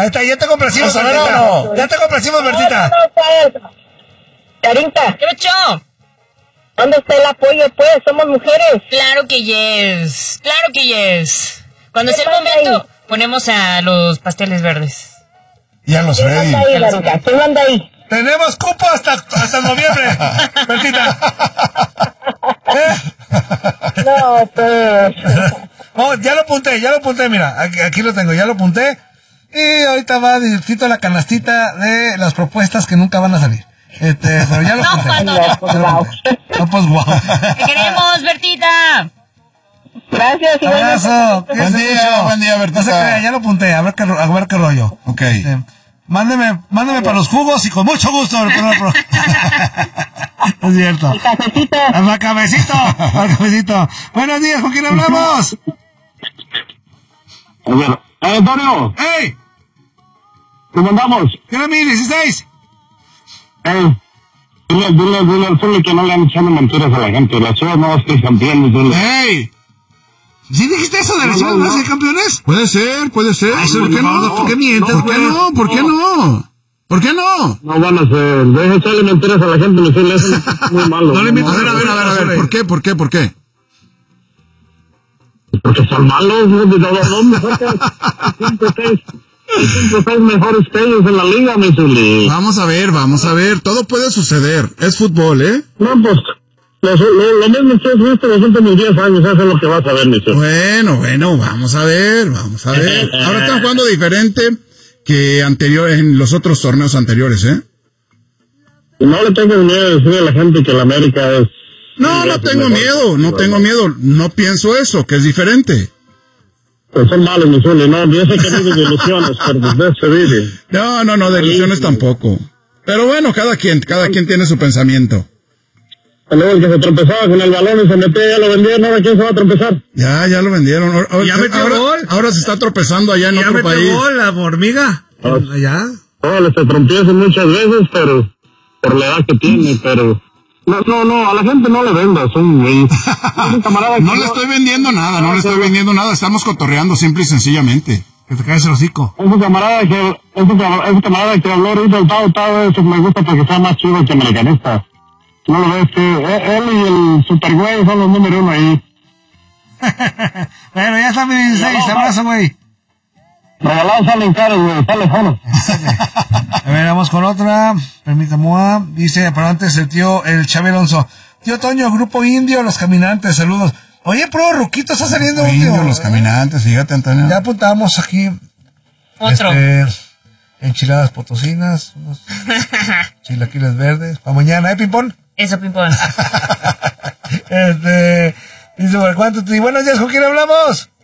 Ahí está, ya te complacimos, Bertita. No. Ya te complacimos, Bertita. Carita, ¿Qué hecho? ¿dónde está el apoyo, pues? Somos mujeres. Claro que yes. Claro que yes. Cuando sea el ¿Qué pasa momento, ponemos a los pasteles verdes. Ya los ¿Quién Freddy. manda ahí, Carita? ¿Quién manda ahí? Tenemos cupo hasta noviembre, Bertita. No, pues... Oh, ya lo apunté, mira, aquí lo tengo, ya lo apunté. Y ahorita va directito la canastita de las propuestas que nunca van a salir. Pero ya lo No, apunté. cuando No, pues, wow. No, pues guau. ¡Te queremos, Bertita! Gracias, igualmente. Abrazo. Buen día, Bertita. No se crea, ya lo apunté, a ver qué rollo. Ok. Mándeme para los jugos y con mucho gusto. Es cierto. El cafecito. Al cabecito. Buenos días, ¿con quién hablamos? Bueno, Antonio, ¡Ey! ¿cómo andamos? ¿Qué era mi 16? Dile al Zuli que no le han echado mentiras a la gente. La Chivas no va a ser campeón, Zuli. ¡Ey! ¿Sí dijiste eso de las Chivas van a ser campeones? Puede ser. ¿Por qué no? ¿Por qué mientes, ¿Por qué güey? no? ¿Por qué no? ¿Por qué no? No van a ser. Deja echarle mentiras a la gente, mi Zuli. Eso es muy malo. No le mientas A ver, ¿por qué? Porque son malos. No, mejor que 5-6 mejores que ellos en la liga, mi Zuli. Vamos a ver. Todo puede suceder. Es fútbol, ¿eh? No, pues, lo mismo que has visto los últimos 10 años, eso es lo que vas a ver, mi Zuli. Bueno, vamos a ver. Ahora están jugando diferente que en los otros torneos anteriores, ¿eh? No le tengo miedo de decirle a la gente que la América es... No tengo miedo. No pienso eso, que es diferente. Pues son malos, mi Zuli, no, yo sé que vive de ilusiones, pero de eso vive. No, de ilusiones tampoco. Pero bueno, cada quien tiene su pensamiento. Luego el que se tropezaba con el balón y se metía, ya lo vendieron, ahora ¿quién se va a tropezar? Ya lo vendieron. Ya metió gol. Ahora se está tropezando allá en Ya otro metió país. gol la hormiga. Allá. Oh, se tropieza muchas veces, pero por la edad que tiene, pero... No, a la gente no le vendas, un camarada que No le estoy vendiendo nada, estamos cotorreando simple y sencillamente. Que te caes el hocico. Ese camarada que habló ahorita, el Tao, eso me gusta porque sea más chido que americanista. No lo ves que él y el Supergüey son los número 1 ahí. Bueno, ya está mi 16, abrazo, güey. Regalados salen caros, güey, sale solo. A ver, vamos con otra. Permítame. Dice, pero antes el Xavi Alonso. Tío Toño, Grupo Indio, Los Caminantes, saludos. Oye, pro Ruquito está saliendo un Indio, Los Caminantes, fíjate, Antonio. Ya apuntamos aquí. Otro. Enchiladas potosinas, unos chilaquiles verdes. Para mañana, Pimpón? Eso, Pimpón. Dice, ¿por cuánto? Buenos días, ¿con quién hablamos?